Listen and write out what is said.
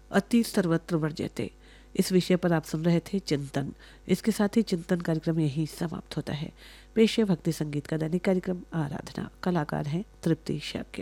अति सर्वत्र वर्ज्यते। इस विषय पर आप सुन रहे थे चिंतन। इसके साथ ही चिंतन कार्यक्रम यही समाप्त होता है। पेश है भक्ति संगीत का दैनिक कार्यक्रम आराधना। कलाकार हैं तृप्ति शक्य।